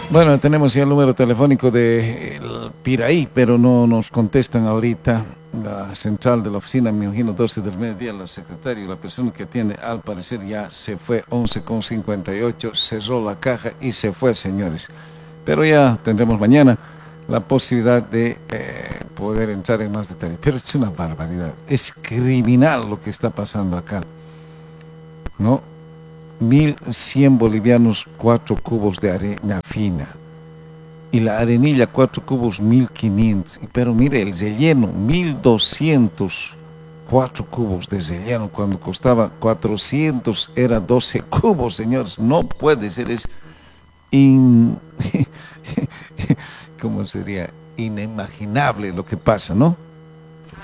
Bueno, tenemos ya el número telefónico de el Piraí, pero no nos contestan ahorita. La central de la oficina, me imagino, 12 del mediodía, la secretaria, la persona que atiende, al parecer ya se fue, 11:58, cerró la caja y se fue, señores. Pero ya tendremos mañana la posibilidad de poder entrar en más detalle. Pero es una barbaridad, es criminal lo que está pasando acá, ¿no? 1.100 bolivianos, 4 cubos de arena fina. Y la arenilla, 4 cubos, 1.500. Pero mire, el relleno, 1.200, 4 cubos de relleno, cuando costaba 400, era 12 cubos, señores. No puede ser, es ¿cómo sería? Inimaginable lo que pasa, ¿no?